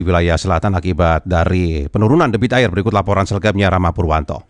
di wilayah selatan akibat dari penurunan debit air. Berikut laporan selengkapnya Rama Purwanto.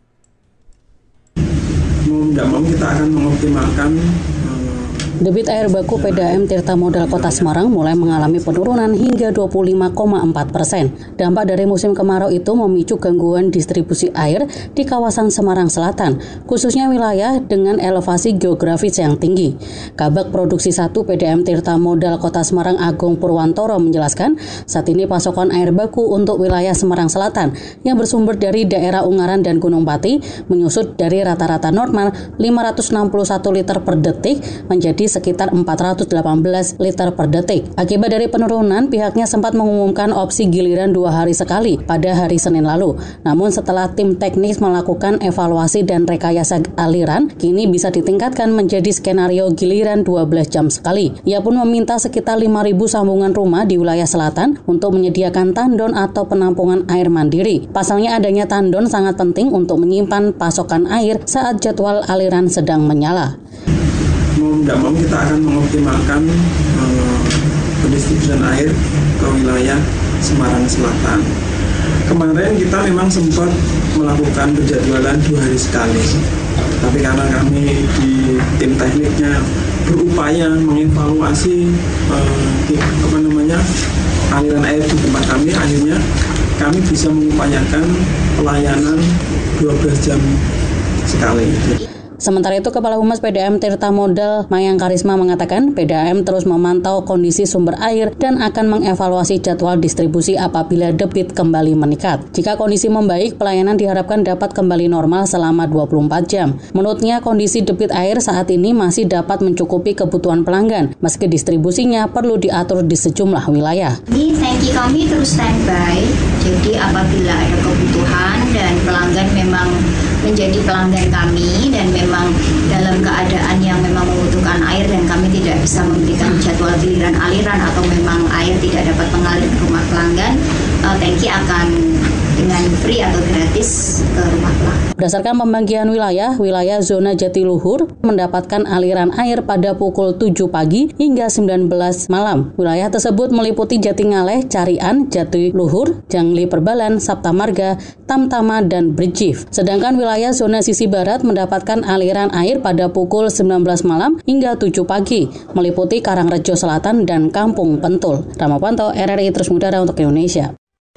Mau tidak mau kita akan mengoptimalkan debit air baku PDAM Tirta Modal Kota Semarang mulai mengalami penurunan hingga 25,4%. Dampak dari musim kemarau itu memicu gangguan distribusi air di kawasan Semarang Selatan, khususnya wilayah dengan elevasi geografis yang tinggi. Kabag Produksi 1 PDAM Tirta Modal Kota Semarang Agung Purwantoro menjelaskan, saat ini pasokan air baku untuk wilayah Semarang Selatan yang bersumber dari daerah Ungaran dan Gunung Pati menyusut dari rata-rata normal 561 liter per detik menjadi sekitar 418 liter per detik. Akibat dari penurunan, pihaknya sempat mengumumkan opsi giliran 2 hari sekali pada hari Senin lalu. Namun setelah tim teknis melakukan evaluasi dan rekayasa aliran, kini bisa ditingkatkan menjadi skenario giliran 12 jam sekali. Ia pun meminta sekitar 5.000 sambungan rumah di wilayah selatan untuk menyediakan tandon atau penampungan air mandiri. Pasalnya adanya tandon sangat penting untuk menyimpan pasokan air saat jadwal aliran sedang menyala. Mau tidak mau kita akan mengoptimalkan pendistribusian air ke wilayah Semarang Selatan. Kemarin kita memang sempat melakukan penjadwalan 2 hari sekali, tapi karena kami di tim tekniknya berupaya mengevaluasi aliran air di tempat kami, akhirnya kami bisa mengupayakan pelayanan 12 jam sekali. Sementara itu, Kepala Humas PDAM Tirta Modal Mayang Karisma mengatakan PDAM terus memantau kondisi sumber air dan akan mengevaluasi jadwal distribusi apabila debit kembali meningkat. Jika kondisi membaik, pelayanan diharapkan dapat kembali normal selama 24 jam. Menurutnya, kondisi debit air saat ini masih dapat mencukupi kebutuhan pelanggan, meski distribusinya perlu diatur di sejumlah wilayah. Ini tangki kami terus standby, jadi apabila ada kebutuhan dan pelanggan memang menjadi pelanggan kami dan memang dalam keadaan yang memang membutuhkan air dan kami tidak bisa memberikan jadwal giliran aliran atau memang air tidak dapat mengalir ke rumah pelanggan, tangki akan dengan free atau gratis ke rumah pelanggan. Berdasarkan pembagian wilayah zona Jatiluhur mendapatkan aliran air pada pukul 7 pagi hingga 19 malam. Wilayah tersebut meliputi Jatingaleh, Carian, Jatiluhur, Jangli Perbalan, Saptamarga, Tamtama, dan Brigif. Sedangkan wilayah zona sisi barat mendapatkan aliran air pada pukul 19 malam hingga 7 pagi, meliputi Karangrejo Selatan dan Kampung Pentul. Rama Purwanto, RRI Terus Mudara untuk Indonesia.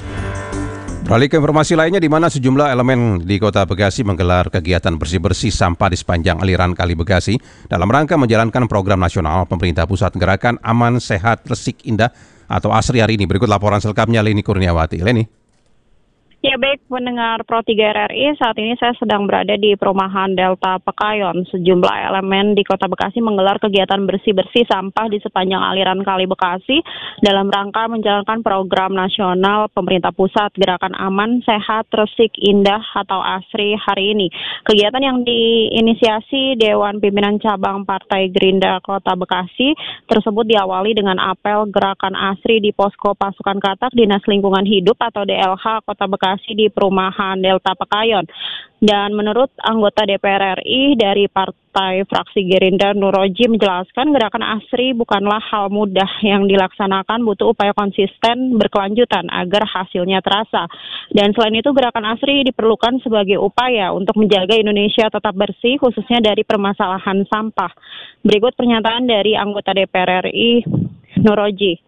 Beralih ke informasi lainnya, di mana sejumlah elemen di Kota Bekasi menggelar kegiatan bersih-bersih sampah di sepanjang aliran Kali Bekasi dalam rangka menjalankan program nasional pemerintah pusat Gerakan Aman Sehat Resik Indah atau ASRI hari ini. Berikut laporan selengkapnya Leni Kurniawati. Leni. Ya baik, pendengar Pro 3 RRI, saat ini saya sedang berada di perumahan Delta Pekayon. Sejumlah elemen di Kota Bekasi menggelar kegiatan bersih-bersih sampah di sepanjang aliran Kali Bekasi dalam rangka menjalankan program nasional pemerintah pusat Gerakan Aman Sehat Resik Indah atau ASRI hari ini. Kegiatan yang diinisiasi Dewan Pimpinan Cabang Partai Gerindra Kota Bekasi tersebut diawali dengan apel Gerakan ASRI di Posko Pasukan Katak Dinas Lingkungan Hidup atau DLH Kota Bekasi di perumahan Delta Pekayon. Dan menurut anggota DPR RI dari Partai Fraksi Gerindra Nuroji menjelaskan gerakan ASRI bukanlah hal mudah yang dilaksanakan, butuh upaya konsisten berkelanjutan agar hasilnya terasa. Dan selain itu gerakan ASRI diperlukan sebagai upaya untuk menjaga Indonesia tetap bersih khususnya dari permasalahan sampah. Berikut pernyataan dari anggota DPR RI Nuroji.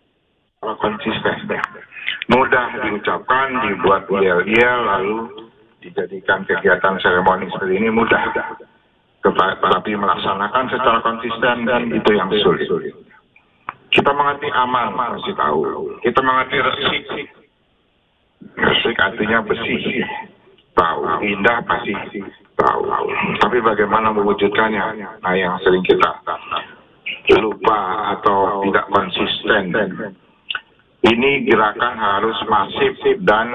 Konsisten, mudah diucapkan, dibuat yel-yel, lalu dijadikan kegiatan seremoni seperti ini mudah, tetapi melaksanakan secara konsisten itu yang sulit. Kita mengerti aman, pasti tahu. Kita mengerti resik, resik artinya bersih, tahu. Indah pasti tahu. Tapi bagaimana mewujudkannya? Nah, yang sering kita lupa atau tidak konsisten. Ini gerakan harus masif dan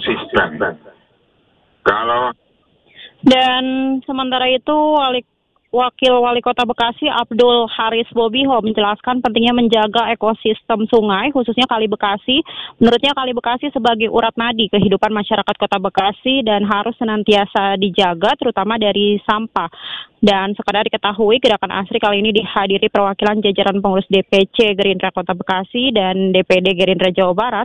konsisten. Dan sementara itu Wakil Wali Kota Bekasi Abdul Haris Bobiho menjelaskan pentingnya menjaga ekosistem sungai, khususnya Kali Bekasi. Menurutnya Kali Bekasi sebagai urat nadi kehidupan masyarakat Kota Bekasi dan harus senantiasa dijaga, terutama dari sampah. Dan sekadar diketahui, gerakan ASRI kali ini dihadiri perwakilan jajaran pengurus DPC Gerindra Kota Bekasi dan DPD Gerindra Jawa Barat.